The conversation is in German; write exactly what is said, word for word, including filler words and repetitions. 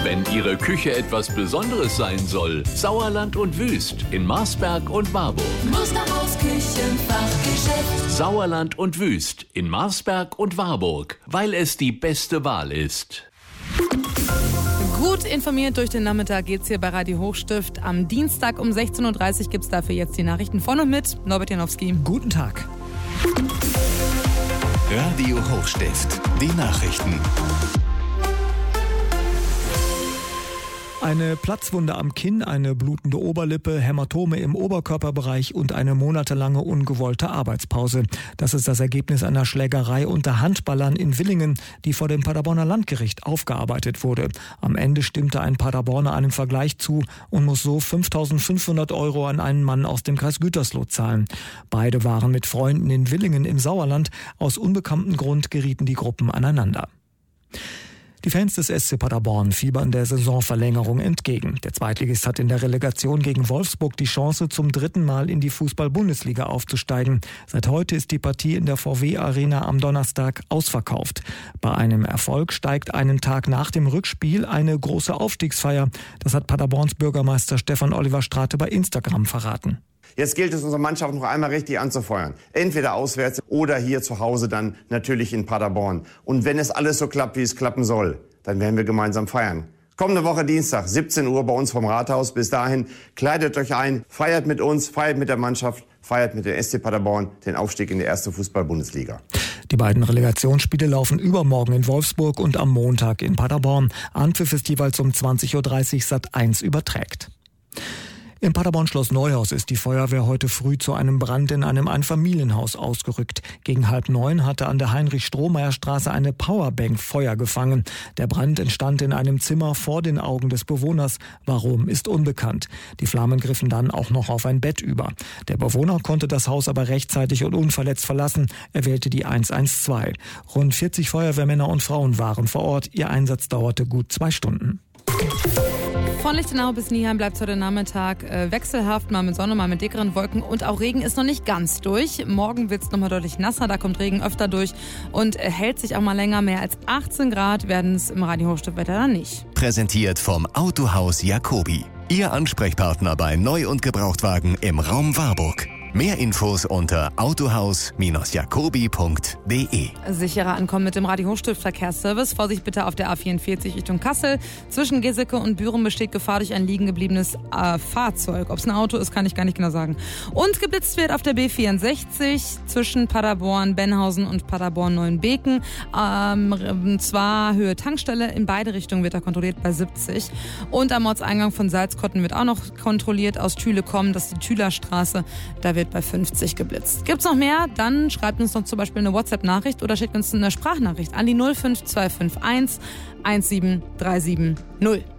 Wenn Ihre Küche etwas Besonderes sein soll, Sauerland und Wüst in Marsberg und Warburg. Musterhaus Küchenfachgeschäft. Sauerland und Wüst in Marsberg und Warburg, weil es die beste Wahl ist. Gut informiert durch den Nachmittag geht's hier bei Radio Hochstift. Am Dienstag um sechzehn Uhr dreißig gibt's dafür jetzt die Nachrichten von und mit Norbert Janowski. Guten Tag. Radio Hochstift, die Nachrichten. Eine Platzwunde am Kinn, eine blutende Oberlippe, Hämatome im Oberkörperbereich und eine monatelange ungewollte Arbeitspause. Das ist das Ergebnis einer Schlägerei unter Handballern in Villingen, die vor dem Paderborner Landgericht aufgearbeitet wurde. Am Ende stimmte ein Paderborner einem Vergleich zu und muss so fünftausendfünfhundert Euro an einen Mann aus dem Kreis Gütersloh zahlen. Beide waren mit Freunden in Villingen im Sauerland. Aus unbekanntem Grund gerieten die Gruppen aneinander. Die Fans des S C Paderborn fiebern der Saisonverlängerung entgegen. Der Zweitligist hat in der Relegation gegen Wolfsburg die Chance, zum dritten Mal in die Fußball-Bundesliga aufzusteigen. Seit heute ist die Partie in der V W-Arena am Donnerstag ausverkauft. Bei einem Erfolg steigt einen Tag nach dem Rückspiel eine große Aufstiegsfeier. Das hat Paderborns Bürgermeister Stefan Oliver Strate bei Instagram verraten. Jetzt gilt es, unsere Mannschaft noch einmal richtig anzufeuern. Entweder auswärts oder hier zu Hause dann natürlich in Paderborn. Und wenn es alles so klappt, wie es klappen soll, dann werden wir gemeinsam feiern. Kommende Woche Dienstag, siebzehn Uhr bei uns vom Rathaus. Bis dahin, kleidet euch ein, feiert mit uns, feiert mit der Mannschaft, feiert mit dem S C Paderborn den Aufstieg in die erste Fußball-Bundesliga. Die beiden Relegationsspiele laufen übermorgen in Wolfsburg und am Montag in Paderborn. Anpfiff ist jeweils um zwanzig Uhr dreißig Sat eins überträgt. Im Paderborn Schloss Neuhaus ist die Feuerwehr heute früh zu einem Brand in einem Einfamilienhaus ausgerückt. Gegen halb neun hatte an der Heinrich-Strohmeier-Straße eine Powerbank Feuer gefangen. Der Brand entstand in einem Zimmer vor den Augen des Bewohners. Warum, ist unbekannt. Die Flammen griffen dann auch noch auf ein Bett über. Der Bewohner konnte das Haus aber rechtzeitig und unverletzt verlassen. Er wählte die eins eins zwei. Rund vierzig Feuerwehrmänner und Frauen waren vor Ort. Ihr Einsatz dauerte gut zwei Stunden. Von Lichtenau bis Nieheim bleibt heute Nachmittag äh, wechselhaft, mal mit Sonne, mal mit dickeren Wolken und auch Regen ist noch nicht ganz durch. Morgen wird es nochmal deutlich nasser, da kommt Regen öfter durch und äh, hält sich auch mal länger. Mehr als achtzehn Grad werden es im Radio Hochstift-Wetter dann nicht. Präsentiert vom Autohaus Jacobi. Ihr Ansprechpartner bei Neu- und Gebrauchtwagen im Raum Warburg. Mehr Infos unter autohaus jacobi punkt de. Sicherer ankommen mit dem Radio Hochstift Verkehrsservice. Vorsicht bitte auf der A vierundvierzig Richtung Kassel. Zwischen Geseke und Büren besteht Gefahr durch ein liegen gebliebenes äh, Fahrzeug. Ob es ein Auto ist, kann ich gar nicht genau sagen. Und geblitzt wird auf der B vierundsechzig zwischen Paderborn, Benhausen und Paderborn Neuenbeken. Ähm, und zwar Höhe Tankstelle. In beide Richtungen wird er kontrolliert bei siebzig. Und am Ortseingang von Salzkotten wird auch noch kontrolliert. Aus Thüle kommen, das ist die Thülerstraße. Da wird bei fünfzig geblitzt. Gibt's noch mehr? Dann schreibt uns doch zum Beispiel eine WhatsApp-Nachricht oder schickt uns eine Sprachnachricht an die null fünf zwei fünf eins eins sieben drei sieben null.